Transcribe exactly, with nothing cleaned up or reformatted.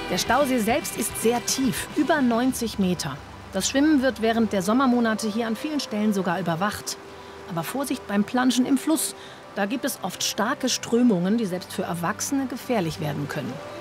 Der Stausee selbst ist sehr tief, über neunzig Meter. Das Schwimmen wird während der Sommermonate hier an vielen Stellen sogar überwacht. Aber Vorsicht beim Planschen im Fluss. Da gibt es oft starke Strömungen, die selbst für Erwachsene gefährlich werden können.